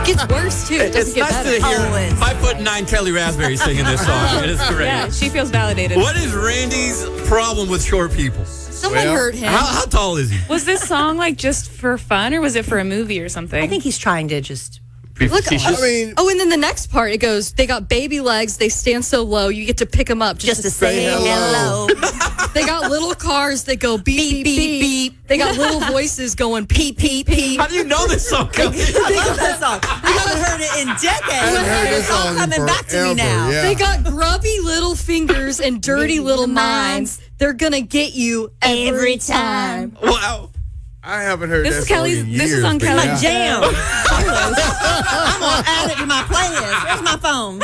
gets worse, too. It doesn't It's get nice better. to hear 5'9" Kelly Raspberry singing this song. It is great. Yeah, she feels validated. What is Randy's problem with short people? Someone hurt him. How tall is he? Was this song like just for fun, or was it for a movie or something? I think he's trying to just. Look, Facetious? oh, and then the next part, it goes, they got baby legs, they stand so low, you get to pick them up Just to say hello. They got little cars that go beep, beep, beep, beep. They got little voices going peep, peep, peep. How do you know this song, Kelly? I love that song. I haven't heard it in decades. heard this It's all song coming back to me forever, now. yeah. They got grubby little fingers and dirty little minds. They're gonna get you every time. Wow. I haven't heard This that is song Kelly's- in this is years, on but Kelly's yeah. Jam. I'm going to add it to my playlist. Where's my phone?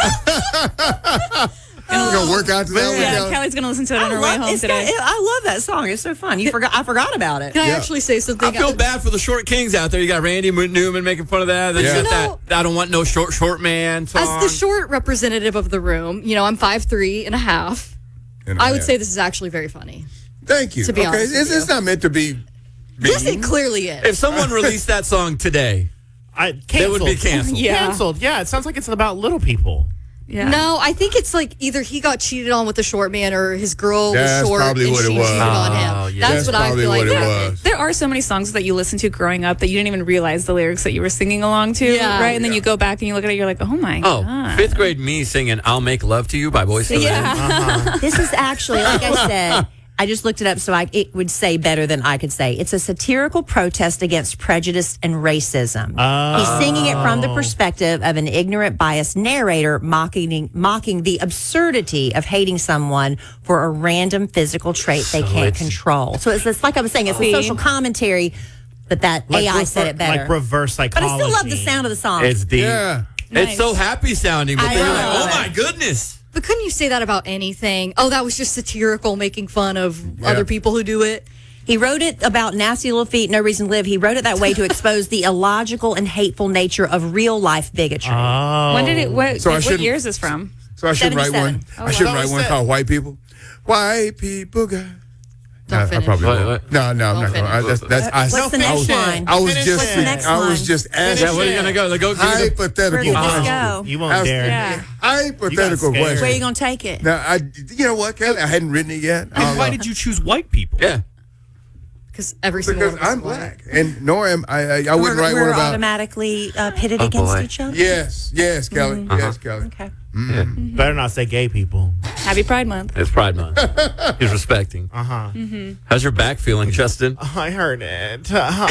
You gonna work out to that one, Yeah, Kelly? Kelly's gonna listen to it on her way home it's today. I love that song. It's so fun. I forgot about it. Can I Yeah. actually say something? I feel bad for the short kings out there. You got Randy Newman making fun of that. Then Yeah. you got You know- that I don't want no short man song. As the short representative of the room, I'm 5'3" and a half. I would say this is actually very funny. Thank you. to be honest with It's not meant to be. Yes, it clearly If is. someone released that song today, they would be canceled. Yeah. Canceled. Yeah, it sounds like it's about little people. Yeah. No, I think it's like either he got cheated on with the short man or his girl That's was short probably and what she it was. cheated on him. Oh, yeah. That's what I probably feel like what it happened. was. There are so many songs that you listen to growing up that you didn't even realize the lyrics that you were singing along to, Yeah. right? And then you go back and you look at it, you're like, oh my Oh, god. fifth grade me singing "I'll Make Love to You" by Boyz II Men. Yeah. This is actually, like I said, I just looked it up so it would say better than I could say. It's a satirical protest against prejudice and racism. He's singing it from the perspective of an ignorant, biased narrator mocking the absurdity of hating someone for a random physical trait they can't control. So it's like I was saying, it's a social commentary, but that AI said it better. Like reverse But psychology. I still love the sound of the song. It's deep. Yeah. It's so happy sounding, but I then you're like, know. oh my goodness. But couldn't you say that about anything? Oh, that was just satirical, making fun of other people who do it. He wrote it about nasty little feet, no reason to live. He wrote it that way to expose the illogical and hateful nature of real life bigotry. When did it? What, So I what shouldn't- year is this from? So I should write 77. one. Oh, I should wow. write one called "White People." White people got. Don't I finish. probably won't. What? No, I'm not going. What's the next line? I was Finish just. it. next I was line? just asking. Yeah, where are you gonna go? Go give me the- Hypothetical Let's question. go. You won't dare. Yeah. Hypothetical You got question. scared. Where are you going to take it? Now, you know what, Kelly? I hadn't written it yet. Why did you choose white people? Yeah. Because every single Because one of us I'm is black, and nor am I. I wouldn't write We're one about. automatically pitted Oh, against boy. each other. Yes, Kelly. Yes, Kelly. Okay. Better not say gay people. Happy Pride Month. It's Pride Month. He's respecting. How's your back feeling, Justin? I heard it.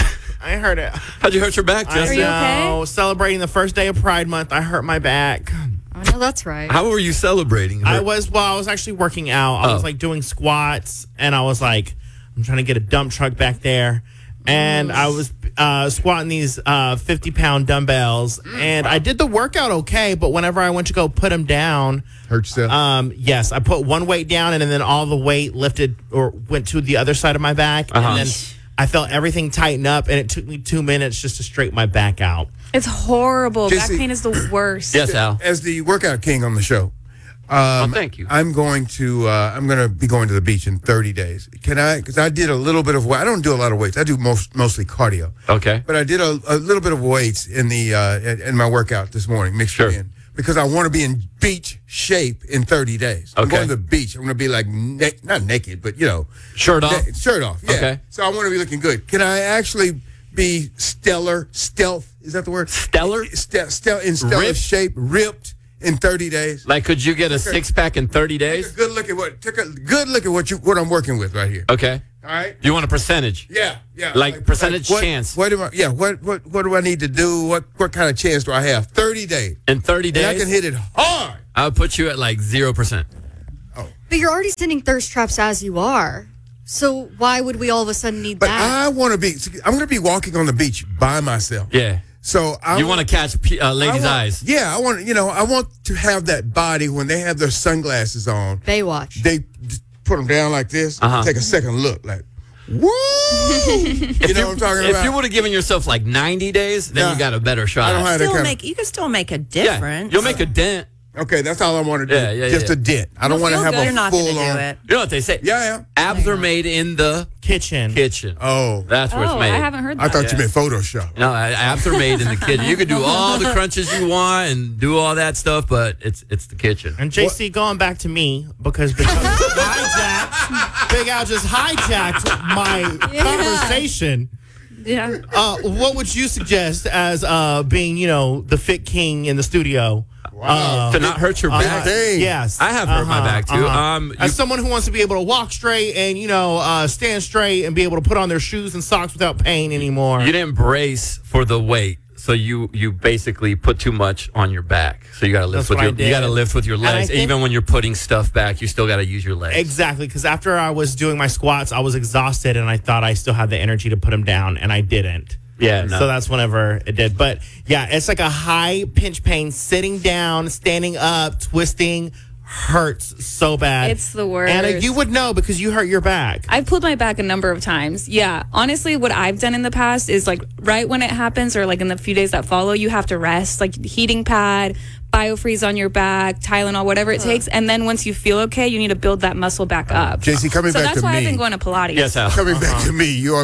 I heard it. How'd you hurt your back, I Justin? you okay? know. Celebrating the first day of Pride Month, I hurt my back. Oh, no, that's right. How were you celebrating? I was actually working out. I was like doing squats, and I was like, I'm trying to get a dump truck back there, and I was squatting these 50-pound dumbbells, and I did the workout okay, but whenever I went to go put them down, Hurt yourself. yes, I put one weight down, and then all the weight lifted or went to the other side of my back, and then I felt everything tighten up, and it took me 2 minutes just to straighten my back out. It's horrible. Jesse- Back pain is the worst. Yes, Al. As the workout king on the show, Thank you. I'm going to be going to the beach in 30 days. Can I? Because I did a little bit of weight. I don't do a lot of weights. I do mostly cardio. Okay. But I did a little bit of weights in in my workout this morning, mixed Sure. it in, because I want to be in beach shape in 30 days. I'm Okay. going to the beach. I'm going to be like not naked, but Shirt off. shirt off. Yeah. Okay. So I want to be looking good. Can I actually be stealth? Is that the word? Stellar? In stellar Ripped? shape, ripped in 30 days. Like, could you get a six-pack in 30 Take a days? good look at what I'm working with right here. Okay. All right. You want a percentage? Yeah. Like percentage what, chance. What do I need to do? What kind of chance do I have? 30 days. In 30 And I days, can hit it hard. I would put you at like 0%. But you're already sending thirst traps as you are. So why would we all of a sudden need But that? I want to be. I'm going to be walking on the beach by myself. Yeah. So You want to catch ladies' eyes. Yeah, I want to have that body when they have their sunglasses on. Baywatch. They just put them down like this. Take a second look, like, woo! You know what I'm talking about? If you would have given yourself like 90 days, then Nah, you got a better shot. I don't have that kind of. You can still make a Yeah, difference. you'll make a dent. Okay, that's all I want to do. Yeah, Just a dent. I don't want to feel have good. a You're not gonna full do on. it. You know what they say? Yeah. Abs are made in the Kitchen. Oh, that's where it's made. I haven't heard that. I thought you meant Photoshop. No, abs are made in the kitchen. You can do all the crunches you want and do all that stuff, but it's the kitchen. And JC, going back to me, because Big Al just hijacked my conversation. Yeah. What would you suggest as being, the fit king in the studio? To not hurt your back. Yes. I have hurt my back too. As someone who wants to be able to walk straight and, stand straight and be able to put on their shoes and socks without pain anymore. You didn't brace for the weight. So you basically put too much on your back. So you got to lift with your legs. Even when you're putting stuff back, you still got to use your legs. Exactly, because after I was doing my squats, I was exhausted and I thought I still had the energy to put them down, and I didn't. Yeah, no. So that's whenever it did. But yeah, it's like a high pinch pain. Sitting down, standing up, twisting hurts so bad. It's the worst. Anna, you would know because you hurt your back. I've pulled my back a number of times. Yeah. Honestly, what I've done in the past is like right when it happens or like in the few days that follow, you have to rest, like heating pad, BioFreeze on your back, Tylenol, whatever it takes. And then once you feel okay, you need to build that muscle back up. JC, coming back to me. So that's why I've been going to Pilates. Yes, Al. Coming back to me, you are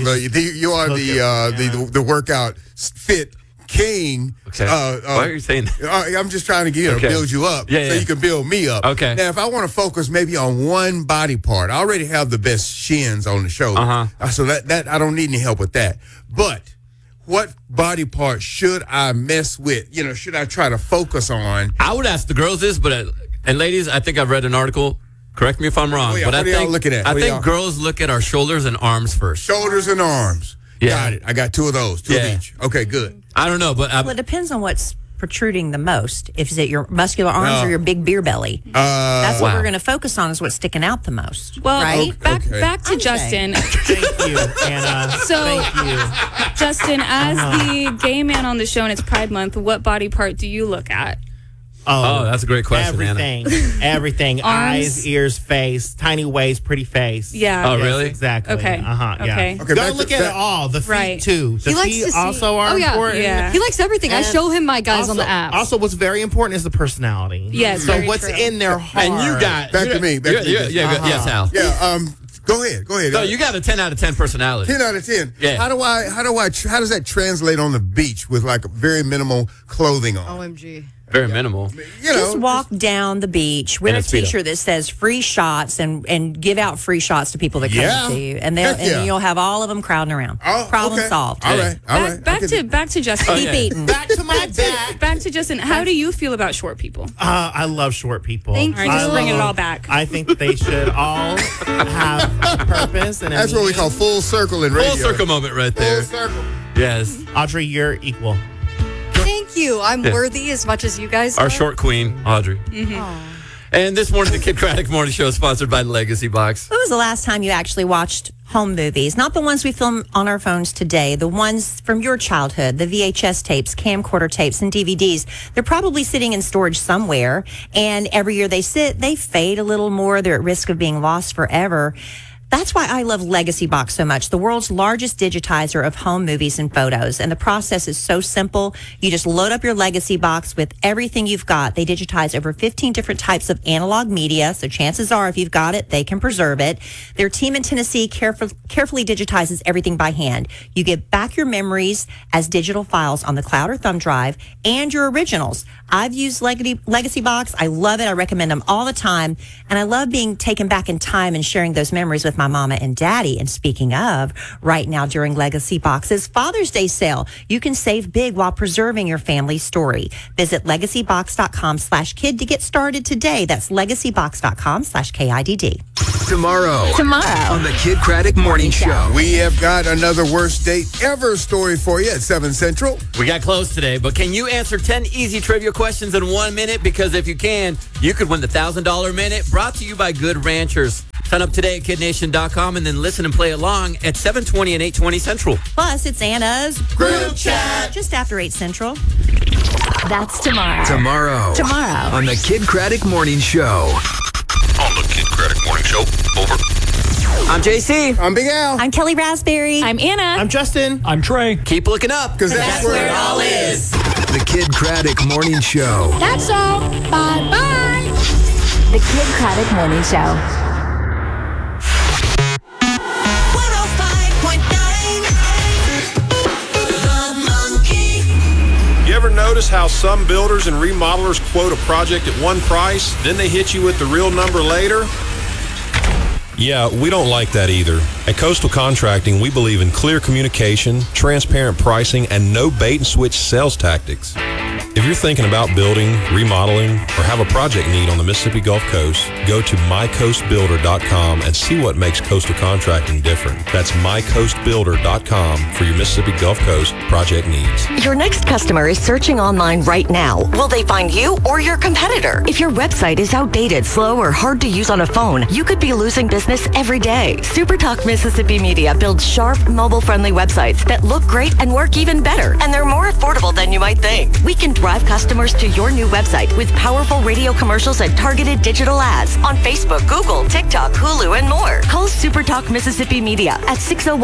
the workout fit king. Okay. Why are you saying that? I'm just trying to build you up so you can build me up. Okay. Now, if I want to focus maybe on one body part, I already have the best shins on the shoulder. So that I don't need any help with that. But what body part should I mess with? Should I try to focus on? I would ask the girls this, and ladies, I think I've read an article. Correct me if I'm wrong. But what are y'all looking at? I think girls look at our shoulders and arms first. Shoulders and arms. Yeah. Got it. I got two of those. Two of each. Okay, good. I don't know, but Well, it depends on what's protruding the most. If is it your muscular arms or your big beer belly? That's what we're going to focus on. Is what's sticking out the most. Well, right? back to Justin. Thank you, Anna. Thank you. Justin, as the gay man on the show and it's Pride Month, what body part do you look at? Oh, that's a great question, everything. Anna. Everything. Arms? Eyes, ears, face, tiny waist, pretty face. Yeah. Oh, Yes, really? Exactly. Okay. Yeah. Okay. Gotta look at it all. The feet, Right. too. The feet also are important. Yeah. He likes everything. I show him my guys on the app. Also, what's very important is the personality. Yes, So very what's true. in their heart. And you got Back to me. Yes, Al. Yeah. Go ahead. So you got a 10 out of 10 personality. 10 out of 10. Yeah. How does that translate on the beach with like very minimal clothing on? OMG. Very minimal. Just walk down the beach, wear In a a Speedo. T-shirt that says "free shots" and give out free shots to people that come Yeah. to you, and Heck yeah. you'll have all of them crowding around. Oh, Problem okay. solved. All right. Back to Justin. Keep eating. Back to my back. Back to Justin. How do you feel about short people? I love short people. Thank All right, just bringing it all back. I think that they should all have purpose. And That's what we call full circle in radio. Full circle moment right Full there. circle. Yes. Audrey, you're equal. Thank you. I'm worthy as much as you guys Our are. short queen, Audrey. And this morning, the Kid Craddock Morning Show is sponsored by Legacy Box. When was the last time you actually watched home movies? Not the ones we film on our phones today, the ones from your childhood, the VHS tapes, camcorder tapes, and DVDs. They're probably sitting in storage somewhere, and every year they sit, they fade a little more. They're at risk of being lost forever. That's why I love Legacy Box so much, the world's largest digitizer of home movies and photos. And the process is so simple. You just load up your Legacy Box with everything you've got. They digitize over 15 different types of analog media, so chances are if you've got it, they can preserve it. Their team in Tennessee carefully digitizes everything by hand. You get back your memories as digital files on the cloud or thumb drive and your originals. I've used Legacy Box. I love it. I recommend them all the time. And I love being taken back in time and sharing those memories with my mama and daddy. And speaking of, right now during Legacy Box's Father's Day sale, you can save big while preserving your family's story. Visit legacybox.com/kid to get started today. That's legacybox.com/KIDD. Tomorrow on the Kid Craddock Morning Show. We have got another worst date ever story for you at 7 Central. We got close today, but can you answer 10 easy trivia questions in 1 minute? Because if you can, you could win the $1,000 minute, brought to you by Good Ranchers. Sign up today at kidnation.com and then listen and play along at 7:20 and 8:20 Central. Plus, it's Anna's Group Chat. just after 8 Central. That's tomorrow. Tomorrow on the Kid Craddock Morning Show. On the Kid Craddock Morning Show. Over. I'm JC. I'm Big Al. I'm Kelly Raspberry. I'm Anna. I'm Justin. I'm Trey. Keep looking up. Because that's where it all is. The Kid Craddock Morning Show. That's all. Bye-bye. The Kid Craddock Morning Show. 105.9 You ever notice how some builders and remodelers quote a project at one price, then they hit you with the real number later? Yeah, we don't like that either. At Coastal Contracting, we believe in clear communication, transparent pricing, and no bait-and-switch sales tactics. If you're thinking about building, remodeling, or have a project need on the Mississippi Gulf Coast, go to mycoastbuilder.com and see what makes Coastal Contracting different. That's mycoastbuilder.com for your Mississippi Gulf Coast project needs. Your next customer is searching online right now. Will they find you or your competitor? If your website is outdated, slow, or hard to use on a phone, you could be losing business every day. SuperTalk Mississippi Media builds sharp, mobile-friendly websites that look great and work even better, and they're more affordable than you might think. We can drive customers to your new website with powerful radio commercials and targeted digital ads on Facebook, Google, TikTok, Hulu, and more. Call SuperTalk Mississippi Media at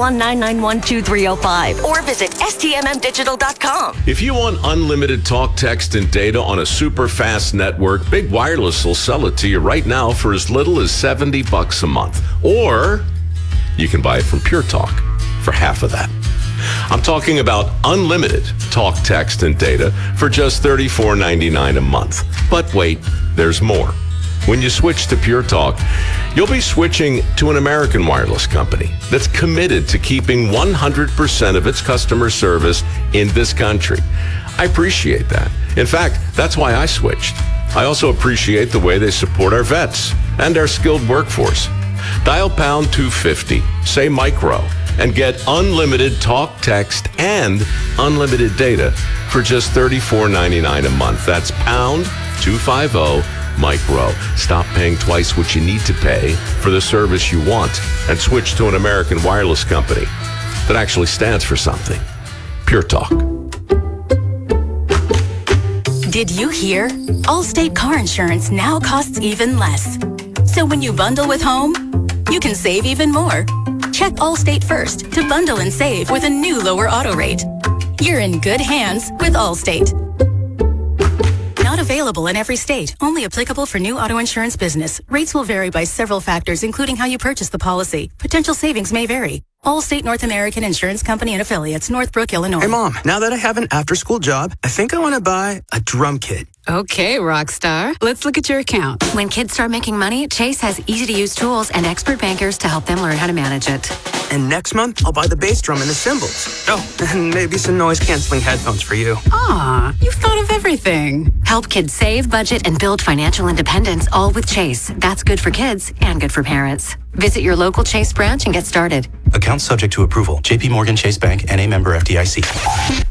601-991-2305 or visit stmmdigital.com. If you want unlimited talk, text, and data on a super fast network, Big Wireless will sell it to you right now for as little as $70 a month. Or you can buy it from Pure Talk for half of that. I'm talking about unlimited talk, text, and data for just $34.99 a month. But wait, there's more. When you switch to Pure Talk, you'll be switching to an American wireless company that's committed to keeping 100% of its customer service in this country. I appreciate that. In fact, that's why I switched. I also appreciate the way they support our vets and our skilled workforce. Dial pound 250, say micro, and get unlimited talk, text, and unlimited data for just $34.99 a month. That's pound 250 micro. Stop paying twice what you need to pay for the service you want and switch to an American wireless company that actually stands for something. Pure Talk. Did you hear? Allstate car insurance now costs even less. So when you bundle with home, you can save even more. Check Allstate first to bundle and save with a new lower auto rate. You're in good hands with Allstate. Not available in every state. Only applicable for new auto insurance business. Rates will vary by several factors, including how you purchase the policy. Potential savings may vary. Allstate North American Insurance Company and Affiliates, Northbrook, Illinois. Hey, Mom, now that I have an after-school job, I think I want to buy a drum kit. Okay, Rockstar. Let's look at your account. When kids start making money, Chase has easy-to-use tools and expert bankers to help them learn how to manage it. And next month, I'll buy the bass drum and the cymbals. Oh, and maybe some noise-canceling headphones for you. Aw, you've thought of everything. Help kids save, budget, and build financial independence, all with Chase. That's good for kids and good for parents. Visit your local Chase branch and get started. Account subject to approval. JP Morgan Chase Bank, N.A. member FDIC.